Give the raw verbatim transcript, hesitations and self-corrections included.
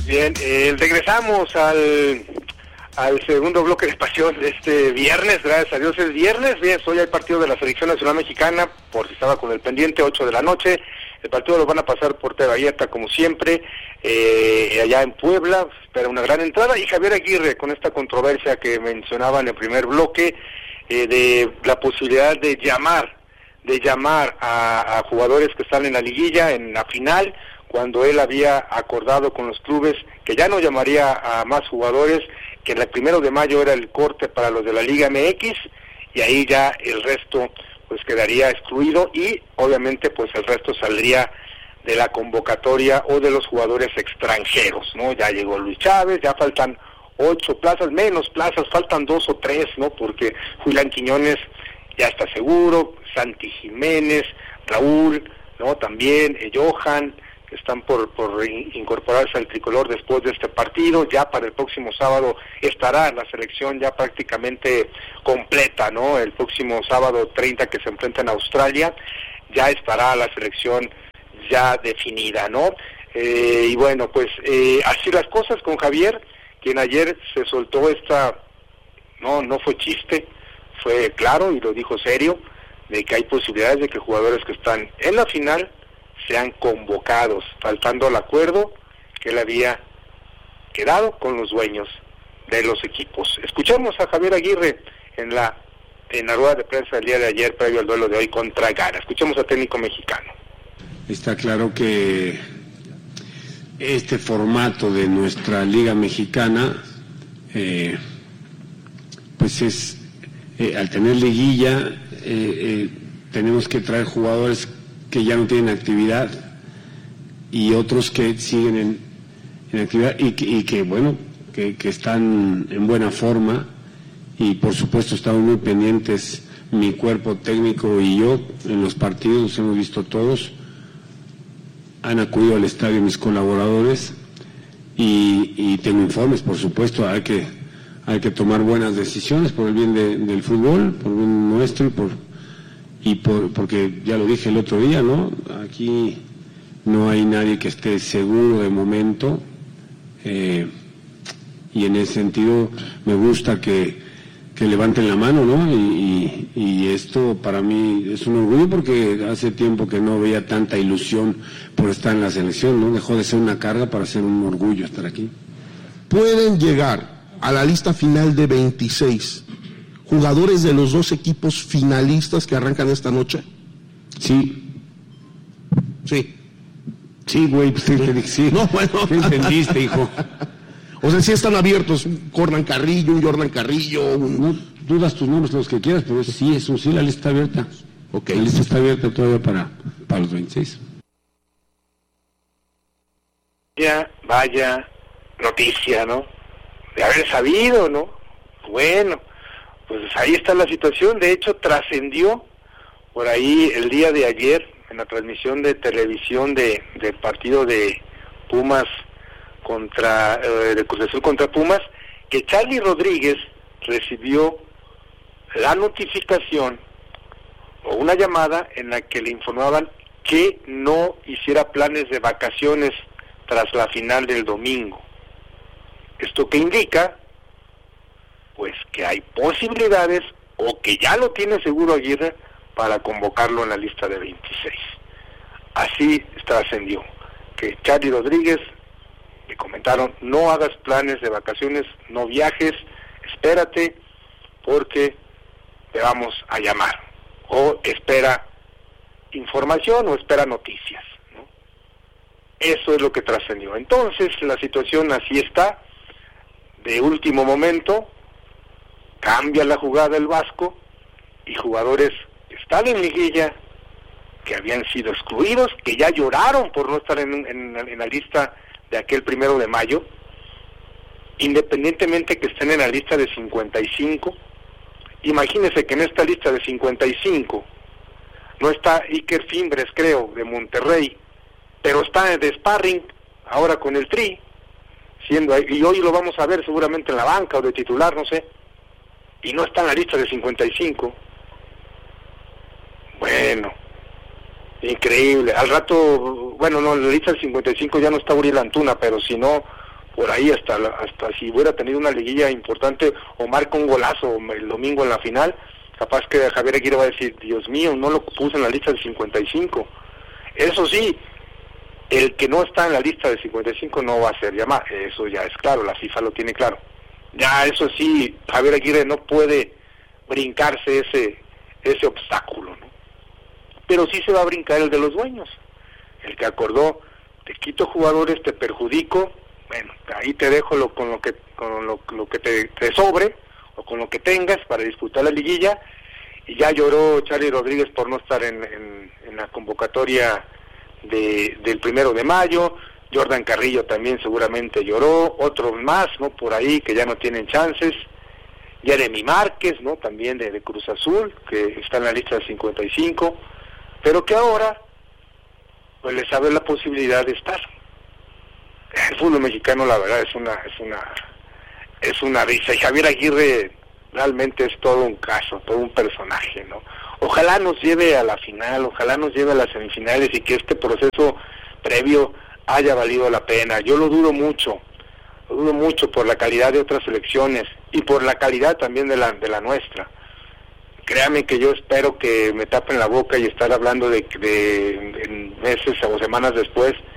Bien, eh, regresamos al, al segundo bloque de pasión de este viernes, gracias a Dios es viernes. Bien, hoy hay partido de la Selección Nacional Mexicana, por si estaba con el pendiente, ocho de la noche. El partido lo van a pasar por T V abierta como siempre, eh, allá en Puebla, espera una gran entrada. Y Javier Aguirre, con esta controversia que mencionaba en el primer bloque, eh, de la posibilidad de llamar, de llamar a, a jugadores que están en la liguilla, en la final, cuando él había acordado con los clubes que ya no llamaría a más jugadores, que el primero de mayo era el corte para los de la Liga M X, y ahí ya el resto pues quedaría excluido, y obviamente pues el resto saldría de la convocatoria o de los jugadores extranjeros, ¿no? Ya llegó Luis Chávez, ya faltan ocho plazas, menos plazas, faltan dos o tres, ¿no? Porque Julián Quiñones ya está seguro, Santi Jiménez, Raúl, ¿no? También eh, Johan, que están por, por incorporarse al tricolor después de este partido. Ya para el próximo sábado estará la selección ya prácticamente completa, ¿no? El próximo sábado treinta, que se enfrenta en Australia, ya estará la selección ya definida, ¿no? Eh, y bueno, pues eh, así las cosas con Javier, quien ayer se soltó esta, no, no fue chiste, fue claro y lo dijo serio, de que hay posibilidades de que jugadores que están en la final sean convocados, faltando al acuerdo que él había quedado con los dueños de los equipos. Escuchamos a Javier Aguirre en la en la rueda de prensa del día de ayer previo al duelo de hoy contra Ghana. Escuchemos al técnico mexicano. Está claro que este formato de nuestra Liga Mexicana, eh, pues es, eh, al tener liguilla, eh, eh, tenemos que traer jugadores que ya no tienen actividad y otros que siguen en, en actividad y que, y que bueno, que, que están en buena forma, y por supuesto estamos muy pendientes, mi cuerpo técnico y yo, en los partidos, hemos visto todos, han acudido al estadio mis colaboradores y, y tengo informes, por supuesto, hay que, hay que tomar buenas decisiones por el bien de, del fútbol, por el bien nuestro y por y por, porque ya lo dije el otro día, ¿no? Aquí no hay nadie que esté seguro de momento, eh, y en ese sentido me gusta que, que levanten la mano, ¿no? Y, y, y esto para mí es un orgullo, porque hace tiempo que no veía tanta ilusión por estar en la selección, ¿no? Dejó de ser una carga para ser un orgullo estar aquí. Pueden llegar a la lista final de veintiséis jugadores de los dos equipos finalistas que arrancan esta noche. Sí. Sí. Sí, güey, pues sí, sí. sí. No, bueno. ¿Qué entendiste, hijo? O sea, sí están abiertos, un Jordan Carrillo, un Jordan Carrillo, un... No, tú das tus nombres los que quieras, pero sí, eso sí, la lista está abierta. Ok. La lista está abierta todavía para, para los veintiséis. Ya, vaya noticia, ¿no? De haber sabido, ¿no? Bueno, pues ahí está la situación. De hecho, trascendió por ahí el día de ayer en la transmisión de televisión de del partido de Pumas contra eh, de Cruz Azul contra Pumas, que Charly Rodríguez recibió la notificación o una llamada en la que le informaban que no hiciera planes de vacaciones tras la final del domingo. Esto que indica pues que hay posibilidades, o que ya lo tiene seguro Aguirre, para convocarlo en la lista de veintiséis. Así trascendió, que Charly Rodríguez le comentaron: no hagas planes de vacaciones, no viajes, espérate, porque te vamos a llamar, o espera información, o espera noticias, ¿no? Eso es lo que trascendió. Entonces la situación así está. De último momento cambia la jugada el Vasco, y jugadores que están en liguilla, que habían sido excluidos, que ya lloraron por no estar en, en, en la lista de aquel primero de mayo, independientemente que estén en la lista de cincuenta y cinco. Imagínense que en esta lista de cincuenta y cinco no está Iker Fimbres, creo, de Monterrey, pero está de sparring ahora con el Tri, siendo, y hoy lo vamos a ver seguramente en la banca o de titular, no sé, y no está en la lista de cincuenta y cinco. Bueno, increíble. Al rato, bueno, no, en la lista del cincuenta y cinco ya no está Uriel Antuna, pero si no, por ahí hasta la, hasta si hubiera tenido una liguilla importante o marca un golazo el domingo en la final, capaz que Javier Aguirre va a decir, Dios mío, no lo puse en la lista de cincuenta y cinco. Eso sí, el que no está en la lista de cincuenta y cinco no va a ser llamado, eso ya es claro, la FIFA lo tiene claro. Ya eso sí, Javier Aguirre no puede brincarse ese ese obstáculo, ¿no? Pero sí se va a brincar el de los dueños, el que acordó, te quito jugadores, te perjudico, bueno, ahí te dejo lo, con lo que con lo, lo que te, te sobre, o con lo que tengas para disputar la liguilla, y ya lloró Charly Rodríguez por no estar en, en, en la convocatoria de, del primero de mayo, Jordan Carrillo también seguramente lloró, otros más, ¿no? Por ahí que ya no tienen chances, Jeremy Márquez, ¿no? También de, de Cruz Azul, que está en la lista de cincuenta y cinco, pero que ahora pues les abre la posibilidad de estar. El fútbol mexicano, la verdad, es una es una es una risa, y Javier Aguirre realmente es todo un caso, todo un personaje, ¿no? Ojalá nos lleve a la final, ojalá nos lleve a las semifinales y que este proceso previo haya valido la pena. Yo lo dudo mucho, lo dudo mucho por la calidad de otras selecciones y por la calidad también de la de la nuestra. Créame que yo espero que me tapen la boca y estar hablando de, de en meses o semanas después